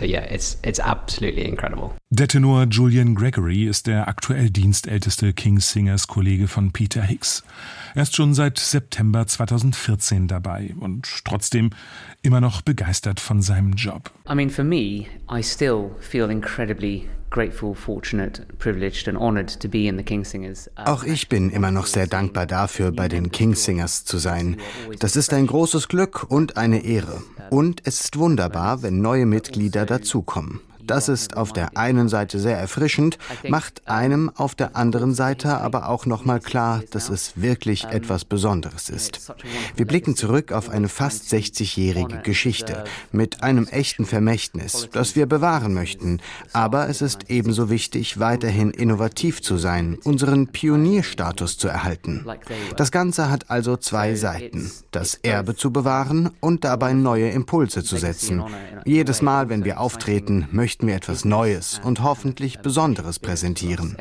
So yeah, it's absolutely incredible. Der Tenor Julian Gregory ist der aktuell dienstälteste King's Singers-Kollege von Peter Higgs. Er ist schon seit September 2014 dabei und trotzdem immer noch begeistert von seinem Job. I mean, for me, I still feel incredibly grateful, fortunate, privileged and honored to be in the King's Singers. Auch ich bin immer noch sehr dankbar dafür, bei den King's Singers zu sein. Das ist ein großes Glück und eine Ehre. Und es ist wunderbar, wenn neue Mitglieder dazukommen. Das ist auf der einen Seite sehr erfrischend, macht einem auf der anderen Seite aber auch nochmal klar, dass es wirklich etwas Besonderes ist. Wir blicken zurück auf eine fast 60-jährige Geschichte mit einem echten Vermächtnis, das wir bewahren möchten. Aber es ist ebenso wichtig, weiterhin innovativ zu sein, unseren Pionierstatus zu erhalten. Das Ganze hat also zwei Seiten: das Erbe zu bewahren und dabei neue Impulse zu setzen. Jedes Mal, wenn wir auftreten, möchten wir etwas Neues und hoffentlich Besonderes präsentieren.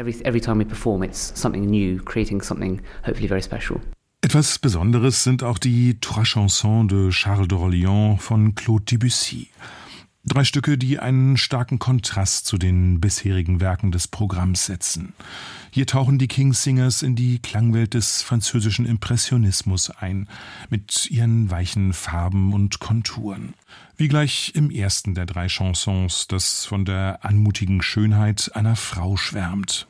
Etwas Besonderes sind auch die Trois Chansons de Charles d'Orléans von Claude Debussy. 3 Stücke, die einen starken Kontrast zu den bisherigen Werken des Programms setzen. Hier tauchen die King's Singers in die Klangwelt des französischen Impressionismus ein, mit ihren weichen Farben und Konturen. Wie gleich im ersten der 3 Chansons, das von der anmutigen Schönheit einer Frau schwärmt.